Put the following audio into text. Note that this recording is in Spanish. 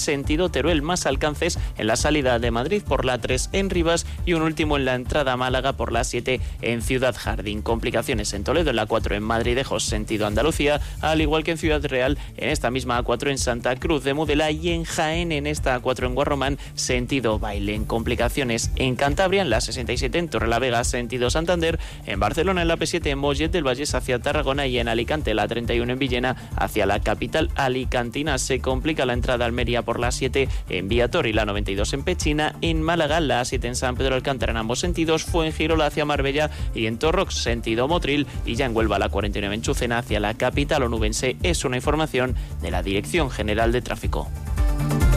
sentido Teruel, más alcances en la salida de Madrid por la 3 en Rivas y un último en la entrada a Málaga por la 7 en Ciudad Jardín. Complicaciones en Toledo, en la 4 en Madridejos, sentido Andalucía, al igual que en Ciudad Real, en esta misma A4 en Santa Cruz de Mudela y en Jaén, en esta A4 en Guarromán, sentido Bailén. Complicaciones en Cantabria, en la 67 en Torrelavega, sentido Santander, en Barcelona en la P7 en Mollet del Vallés hacia Tarragona y en Alicante la 31 en Villena hacia la capital alicantina. Se complica la entrada a Almería por la 7 en Viator y la 92 en Pechina, en Málaga la 7 en San Pedro Alcántara en ambos sentidos, Fuengirola hacia Marbella y en Torrox sentido Motril, y ya en Huelva la 49 en Chucena hacia la capital onubense. Es una información de la Dirección General de Tráfico.